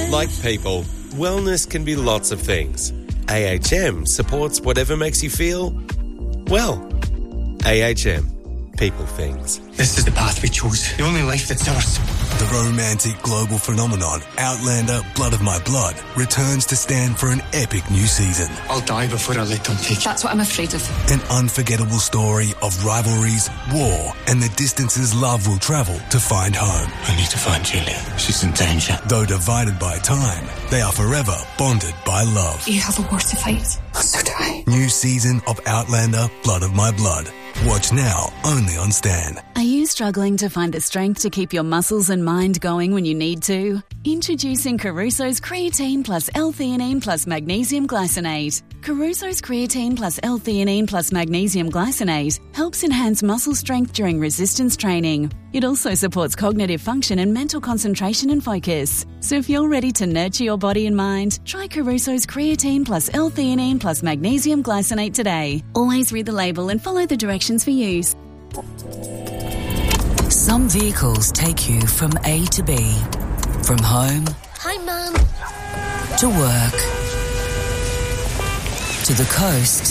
Like people, wellness can be lots of things. AHM supports whatever makes you feel, well. AHM. People things. This is the path we chose. The only life that's ours. The romantic global phenomenon Outlander Blood of My Blood returns to stand for an epic new season. I'll die before I let them take it. That's what I'm afraid of. An unforgettable story of rivalries, war, and the distances love will travel to find home. I need to find Julia. She's in danger. Though divided by time, they are forever bonded by love. You have a war to fight. So do I. New season of Outlander Blood of My Blood. Watch now, only on Stan. Are you struggling to find the strength to keep your muscles and mind going when you need to? Introducing Caruso's Creatine Plus L-Theanine Plus Magnesium Glycinate. Caruso's Creatine Plus L-Theanine Plus Magnesium Glycinate helps enhance muscle strength during resistance training. It also supports cognitive function and mental concentration and focus. So if you're ready to nurture your body and mind, try Caruso's Creatine Plus L-Theanine Plus Magnesium Glycinate today. Always read the label and follow the directions for use. Some vehicles take you from A to B. From home... Hi, Mum. ...to work... ...to the coast...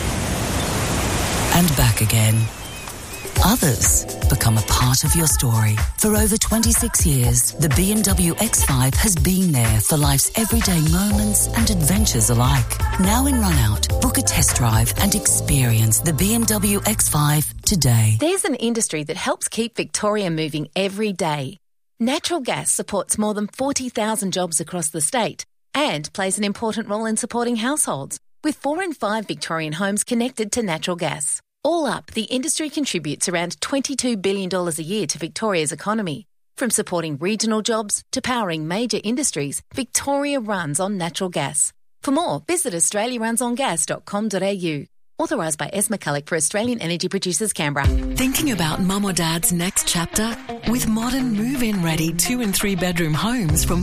...and back again. Others become a part of your story. For over 26 years, the BMW X5 has been there for life's everyday moments and adventures alike. Now in Runout, book a test drive and experience the BMW X5 today. There's an industry that helps keep Victoria moving every day. Natural gas supports more than 40,000 jobs across the state and plays an important role in supporting households, with 4 in 5 Victorian homes connected to natural gas. All up, the industry contributes around $22 billion a year to Victoria's economy. From supporting regional jobs to powering major industries, Victoria runs on natural gas. For more, visit australiarunsongas.com.au. Authorised by S. McCulloch for Australian Energy Producers, Canberra. Thinking about mum or dad's next chapter? With modern move-in ready 2 and 3 bedroom homes from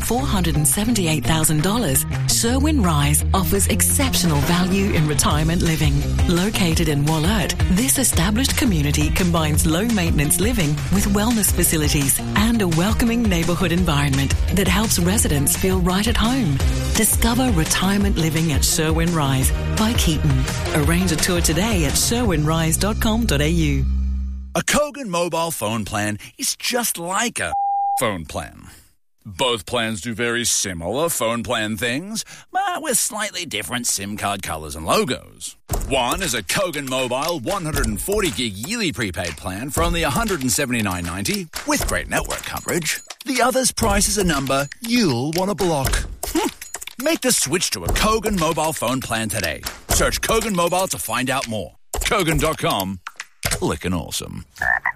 $478,000, Sherwin Rise offers exceptional value in retirement living. Located in Wollert, this established community combines low-maintenance living with wellness facilities and a welcoming neighbourhood environment that helps residents feel right at home. Discover retirement living at Sherwin Rise by Keaton. Arrange a tour today at sherwinrise.com.au. A Kogan mobile phone plan is just like a phone plan. Both plans do very similar phone plan things, but with slightly different SIM card colours and logos. One is a Kogan Mobile 140 gig yearly prepaid plan for only $179.90 with great network coverage. The other's price is a number you'll want to block. Make the switch to a Kogan mobile phone plan today. Search Kogan Mobile to find out more. Kogan.com. Lickin' awesome.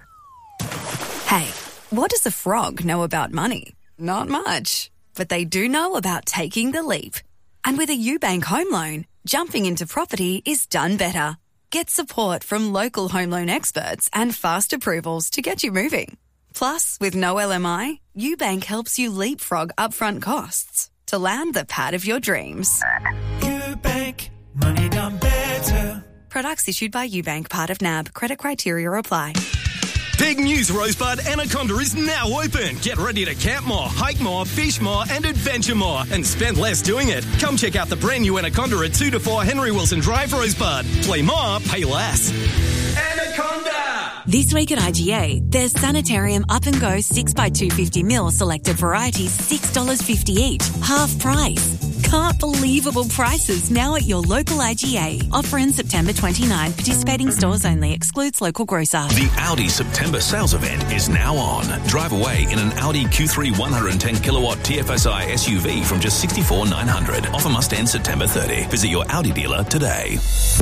Hey, what does a frog know about money? Not much. But they do know about taking the leap. And with a UBank home loan, jumping into property is done better. Get support from local home loan experts and fast approvals to get you moving. Plus, with no LMI, UBank helps you leapfrog upfront costs to land the pad of your dreams. UBank, money done better. Products issued by UBank, part of NAB. Credit criteria apply. Big news, Rosebud. Anaconda is now open. Get ready to camp more, hike more, fish more, and adventure more, and spend less doing it. Come check out the brand new Anaconda at 2 to 4 Henry Wilson Drive, Rosebud. Play more, pay less. Anaconda! This week at IGA, there's Sanitarium Up and Go 6x250ml selected varieties, $6.50 each, half price. Can't believable prices now at your local IGA. Offer in September 29. Participating stores only. Excludes local grocer. The Audi September sales event is now on. Drive away in an Audi Q3 110 kilowatt TFSI SUV from just $64,900. Offer must end September 30. Visit your Audi dealer today.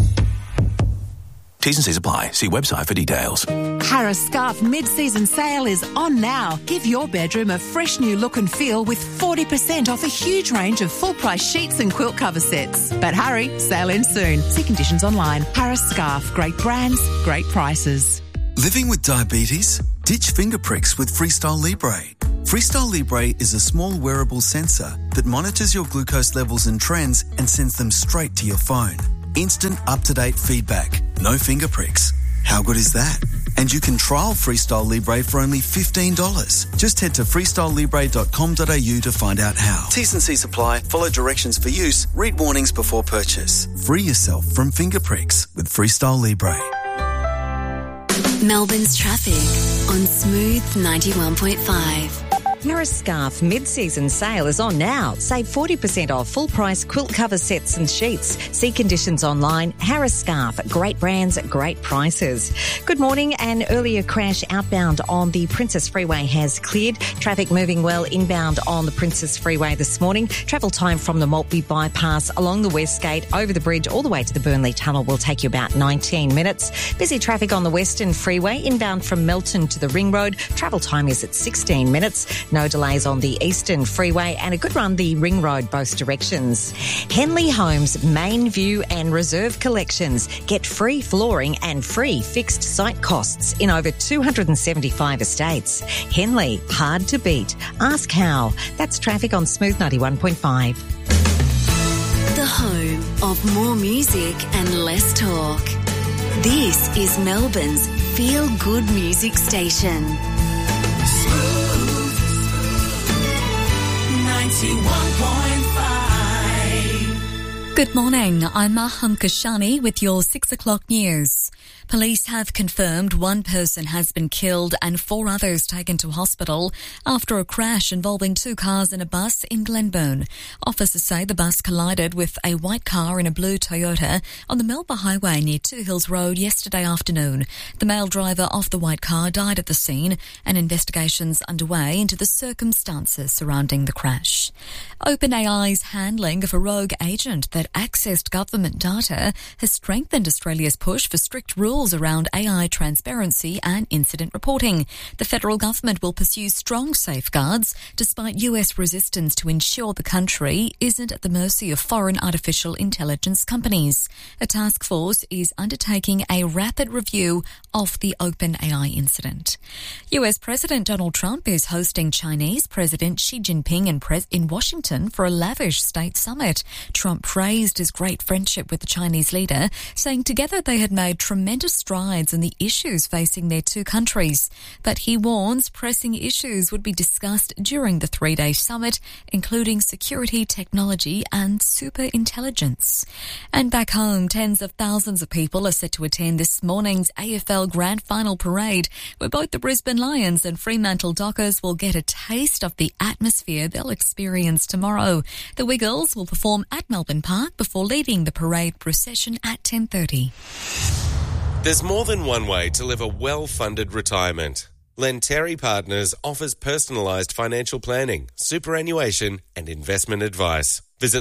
T's and C's apply. See website for details. Harris Scarf mid-season sale is on now. Give your bedroom a fresh new look and feel with 40% off a huge range of full-price sheets and quilt cover sets. But hurry, sale ends soon. See conditions online. Harris Scarf. Great brands, great prices. Living with diabetes? Ditch finger pricks with Freestyle Libre. Freestyle Libre is a small wearable sensor that monitors your glucose levels and trends and sends them straight to your phone. Instant, up-to-date feedback. No finger pricks. How good is that? And you can trial Freestyle Libre for only $15. Just head to freestylelibre.com.au to find out how. T's and C's apply. Follow directions for use. Read warnings before purchase. Free yourself from finger pricks with Freestyle Libre. Melbourne's traffic on Smooth 91.5. Harris Scarf mid-season sale is on now. Save 40% off full-price quilt cover sets and sheets. See conditions online. Harris Scarf. Great brands, great prices. Good morning. An earlier crash outbound on the Princess Freeway has cleared. Traffic moving well inbound on the Princess Freeway this morning. Travel time from the Maltby bypass along the West Gate over the bridge all the way to the Burnley Tunnel will take you about 19 minutes. Busy traffic on the Western Freeway inbound from Melton to the Ring Road. Travel time is at 16 minutes. No delays on the Eastern Freeway and a good run the Ring Road both directions. Henley Homes main view and reserve collections. Get free flooring and free fixed site costs in over 275 estates. Henley, hard to beat. Ask how. That's traffic on Smooth 91.5. The home of more music and less talk. This is Melbourne's Feel Good Music Station. 91.5. Good morning, I'm Maham Kashani with your 6 o'clock news. Police have confirmed one person has been killed and 4 others taken to hospital after a crash involving 2 cars and a bus in Glenburn. Officers say the bus collided with a white car in a blue Toyota on the Melba Highway near Two Hills Road yesterday afternoon. The male driver of the white car died at the scene and investigations underway into the circumstances surrounding the crash. OpenAI's handling of a rogue agent that accessed government data has strengthened Australia's push for strict rules around AI transparency and incident reporting. The federal government will pursue strong safeguards despite US resistance to ensure the country isn't at the mercy of foreign artificial intelligence companies. A task force is undertaking a rapid review of the OpenAI incident. US President Donald Trump is hosting Chinese President Xi Jinping in Washington for a lavish state summit. Trump praised his great friendship with the Chinese leader, saying together they had made tremendous strides in the issues facing their two countries. But he warns pressing issues would be discussed during the 3-day summit, including security, technology and superintelligence. And back home, tens of thousands of people are set to attend this morning's AFL Grand Final parade, where both the Brisbane Lions and Fremantle Dockers will get a taste of the atmosphere they'll experience tomorrow. The Wiggles will perform at Melbourne Park before leading the parade procession at 10:30. There's more than one way to live a well-funded retirement. Lenteri Partners offers personalised financial planning, superannuation and investment advice. Visit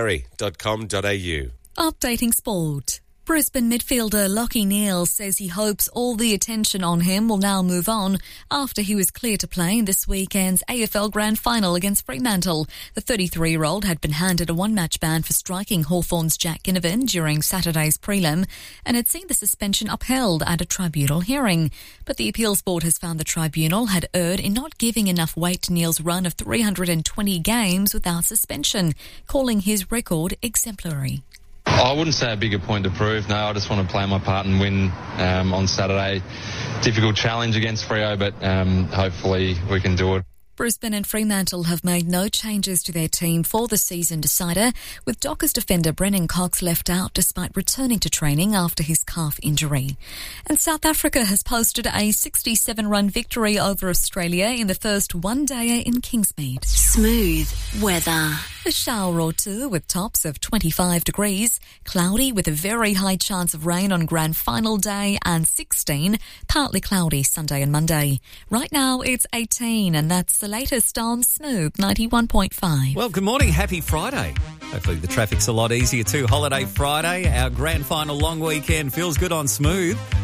lenteri.com.au. Updating sport. Brisbane midfielder Lachie Neale says he hopes all the attention on him will now move on after he was clear to play in this weekend's AFL Grand Final against Fremantle. The 33-year-old had been handed a one-match ban for striking Hawthorn's Jack Ginnivan during Saturday's prelim and had seen the suspension upheld at a tribunal hearing. But the appeals board has found the tribunal had erred in not giving enough weight to Neale's run of 320 games without suspension, calling his record exemplary. I wouldn't say a bigger point to prove. No, I just want to play my part and win on Saturday. Difficult challenge against Freo, but hopefully we can do it. Brisbane and Fremantle have made no changes to their team for the season decider, with Dockers defender Brennan Cox left out despite returning to training after his calf injury. And South Africa has posted a 67-run victory over Australia in the first one-dayer in Kingsmead. Smooth weather. A shower or two with tops of 25 degrees, cloudy with a very high chance of rain on Grand Final day, and 16, partly cloudy Sunday and Monday. Right now it's 18 and that's the latest on Smooth 91.5. Well, good morning. Happy Friday. Hopefully the traffic's a lot easier too. Holiday Friday, our Grand Final long weekend feels good on Smooth.